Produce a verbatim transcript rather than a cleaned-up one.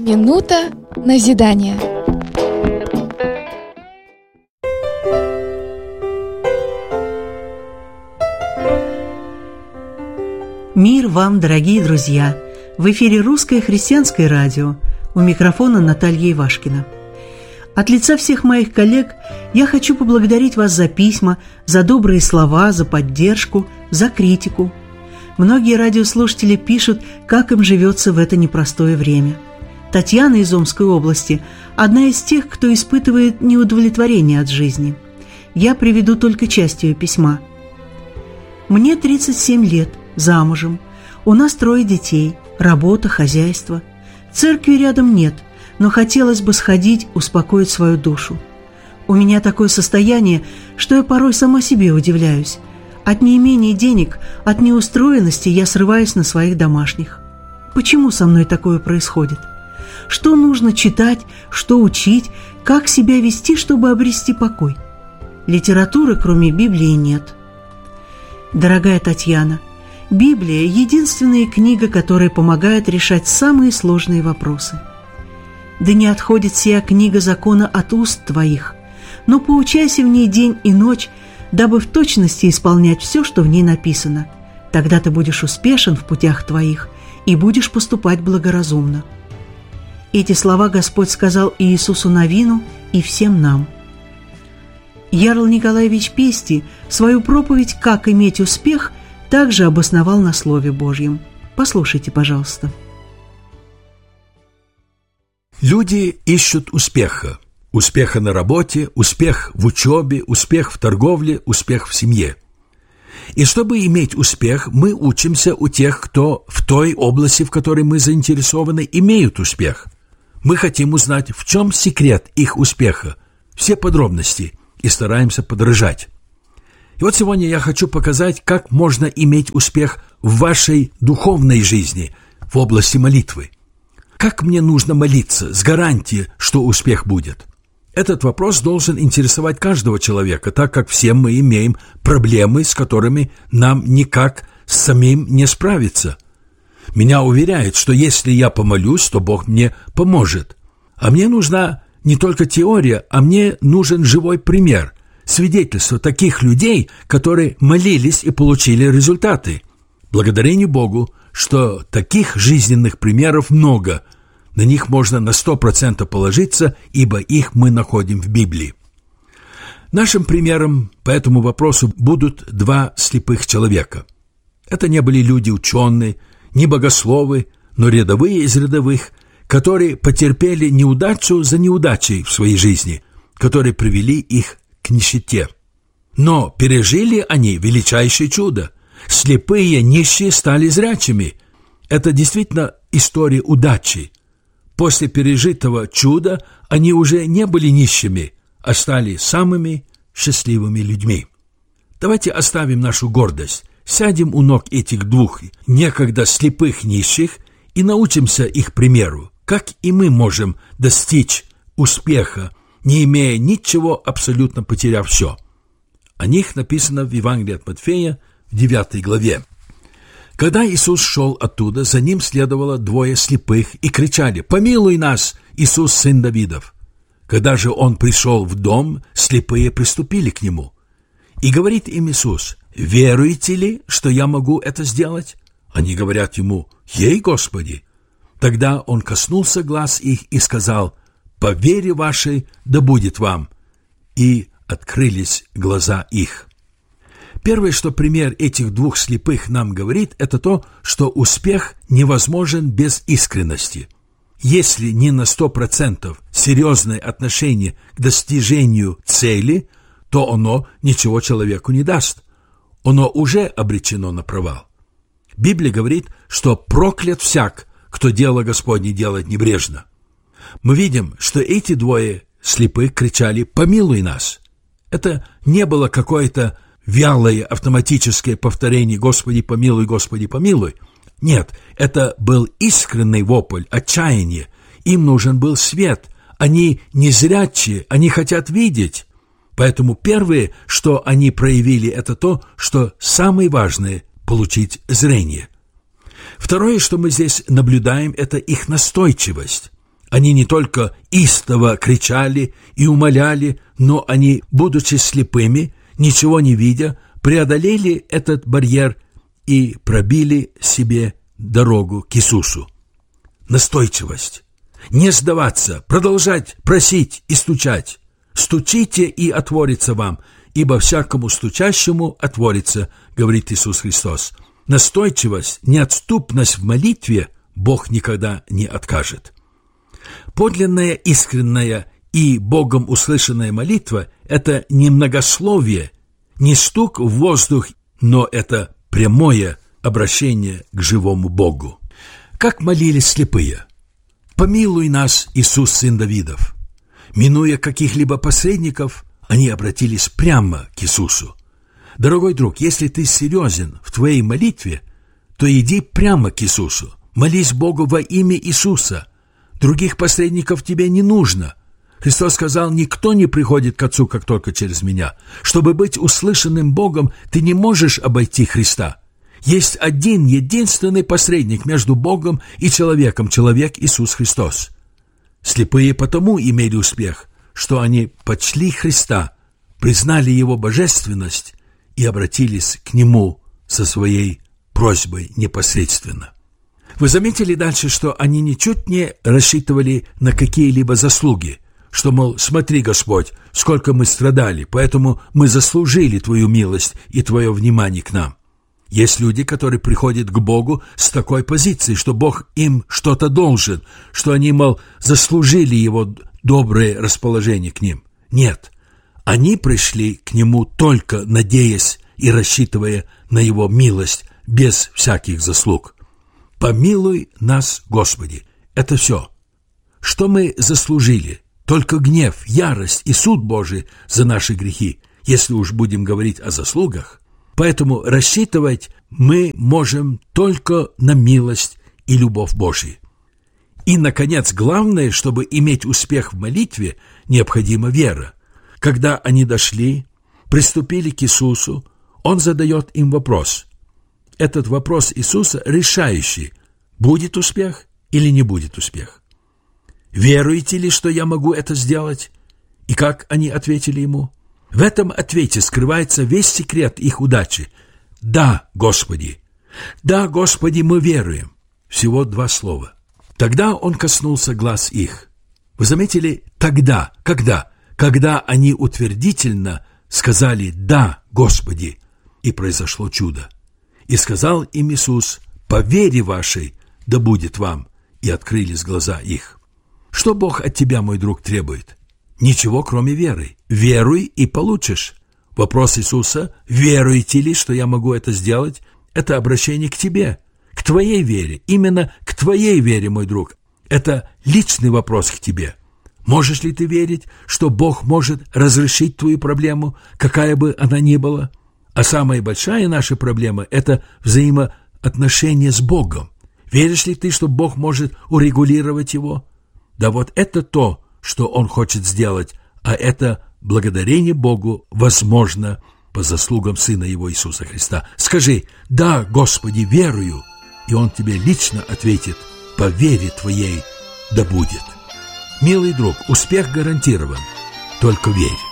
Минута назидания. Мир вам, дорогие друзья! В эфире Русское христианское радио. У микрофона Наталья Ивашкина. От лица всех моих коллег я хочу поблагодарить вас за письма, за добрые слова, за поддержку, за критику. Многие радиослушатели пишут, как им живется в это непростое время. Татьяна из Омской области – одна из тех, кто испытывает неудовлетворение от жизни. Я приведу только часть ее письма. «Мне тридцать семь лет, замужем. У нас трое детей, работа, хозяйство. Церкви рядом нет, но хотелось бы сходить, успокоить свою душу. У меня такое состояние, что я порой сама себе удивляюсь. От неимения денег, от неустроенности я срываюсь на своих домашних. Почему со мной такое происходит? Что нужно читать, что учить, как себя вести, чтобы обрести покой? Литературы, кроме Библии, нет. Дорогая Татьяна, Библия – единственная книга, которая помогает решать самые сложные вопросы. Да не отходит сия книга закона от уст твоих, но поучайся в ней день и ночь, дабы в точности исполнять все, что в ней написано. Тогда ты будешь успешен в путях твоих и будешь поступать благоразумно». Эти слова Господь сказал Иисусу Навину и всем нам. Ярл Николаевич Пести свою проповедь «Как иметь успех» также обосновал на Слове Божьем. Послушайте, пожалуйста. Люди ищут успеха. Успеха на работе, успех в учебе, успех в торговле, успех в семье. И чтобы иметь успех, мы учимся у тех, кто в той области, в которой мы заинтересованы, имеют успех. Мы хотим узнать, в чем секрет их успеха, все подробности, и стараемся подражать. И вот сегодня я хочу показать, как можно иметь успех в вашей духовной жизни, в области молитвы. Как мне нужно молиться с гарантией, что успех будет? Этот вопрос должен интересовать каждого человека, так как все мы имеем проблемы, с которыми нам никак самим не справиться. Меня уверяют, что если я помолюсь, то Бог мне поможет. А мне нужна не только теория, а мне нужен живой пример, свидетельство таких людей, которые молились и получили результаты. Благодарение Богу, что таких жизненных примеров много. На них можно на сто процентов положиться, ибо их мы находим в Библии. Нашим примером по этому вопросу будут два слепых человека. Это не были люди ученые, не богословы, но рядовые из рядовых, которые потерпели неудачу за неудачей в своей жизни, которые привели их к нищете. Но пережили они величайшее чудо. Слепые нищие стали зрячими. Это действительно история удачи. После пережитого чуда они уже не были нищими, а стали самыми счастливыми людьми. Давайте оставим нашу гордость, сядем у ног этих двух некогда слепых нищих и научимся их примеру, как и мы можем достичь успеха, не имея ничего, абсолютно потеряв все. О них написано в Евангелии от Матфея в девятой главе. Когда Иисус шел оттуда, за ним следовало двое слепых и кричали: «Помилуй нас, Иисус, сын Давидов!» Когда же он пришел в дом, слепые приступили к нему. И говорит им Иисус: «Веруете ли, что я могу это сделать?» Они говорят ему: «Ей, Господи!» Тогда он коснулся глаз их и сказал: «По вере вашей да будет вам». И открылись глаза их. Первое, что пример этих двух слепых нам говорит, это то, что успех невозможен без искренности. Если не на сто процентов серьезное отношение к достижению цели, то оно ничего человеку не даст. Оно уже обречено на провал. Библия говорит, что проклят всяк, кто дело Господне делает небрежно. Мы видим, что эти двое слепых кричали: «Помилуй нас». Это не было какое-то вялое автоматическое повторение «Господи, помилуй, Господи, помилуй». Нет, это был искренний вопль, отчаяние. Им нужен был свет. Они незрячие, они хотят видеть. Поэтому первое, что они проявили, это то, что самое важное – получить зрение. Второе, что мы здесь наблюдаем, это их настойчивость. Они не только истово кричали и умоляли, но они, будучи слепыми, ничего не видя, преодолели этот барьер и пробили себе дорогу к Иисусу. Настойчивость. Не сдаваться, продолжать просить и стучать. «Стучите, и отворится вам, ибо всякому стучащему отворится», говорит Иисус Христос. Настойчивость, неотступность в молитве Бог никогда не откажет. Подлинная, искренняя и Богом услышанная молитва – это не многословие, не стук в воздух, но это прямое обращение к живому Богу. Как молились слепые? «Помилуй нас, Иисус, сын Давидов». Минуя каких-либо посредников, они обратились прямо к Иисусу. Дорогой друг, если ты серьезен в твоей молитве, то иди прямо к Иисусу. Молись Богу во имя Иисуса. Других посредников тебе не нужно. Христос сказал: «Никто не приходит к Отцу, как только через Меня». Чтобы быть услышанным Богом, ты не можешь обойти Христа. Есть один, единственный посредник между Богом и человеком, человек Иисус Христос. Слепые потому имели успех, что они почли Христа, признали Его божественность и обратились к Нему со своей просьбой непосредственно. Вы заметили дальше, что они ничуть не рассчитывали на какие-либо заслуги, что, мол, смотри, Господь, сколько мы страдали, поэтому мы заслужили Твою милость и Твое внимание к нам. Есть люди, которые приходят к Богу с такой позицией, что Бог им что-то должен, что они, мол, заслужили Его доброе расположение к ним. Нет, они пришли к Нему только надеясь и рассчитывая на Его милость без всяких заслуг. «Помилуй нас, Господи» — это все. Что мы заслужили? Только гнев, ярость и суд Божий за наши грехи, если уж будем говорить о заслугах. Поэтому рассчитывать мы можем только на милость и любовь Божию. И, наконец, главное, чтобы иметь успех в молитве, необходима вера. Когда они дошли, приступили к Иисусу, Он задает им вопрос. Этот вопрос Иисуса решающий: будет успех или не будет успех? Веруете ли, что я могу это сделать? И как они ответили Ему? В этом ответе скрывается весь секрет их удачи. «Да, Господи! Да, Господи, мы веруем!» Всего два слова. Тогда Он коснулся глаз их. Вы заметили? Тогда, когда? Когда они утвердительно сказали «Да, Господи!» И произошло чудо. И сказал им Иисус: «По вере вашей да будет вам!» И открылись глаза их. Что Бог от тебя, мой друг, требует? Ничего, кроме веры. Веруй и получишь. Вопрос Иисуса: веруете ли, что я могу это сделать? Это обращение к тебе, к твоей вере. Именно к твоей вере, мой друг. Это личный вопрос к тебе. Можешь ли ты верить, что Бог может разрешить твою проблему, какая бы она ни была? А самая большая наша проблема – это взаимоотношения с Богом. Веришь ли ты, что Бог может урегулировать его? Да вот это то, что Он хочет сделать, а это благодарение Богу возможно по заслугам Сына Его Иисуса Христа. Скажи: «Да, Господи, верую», и Он тебе лично ответит: «По вере твоей да будет». Милый друг, успех гарантирован, только верь.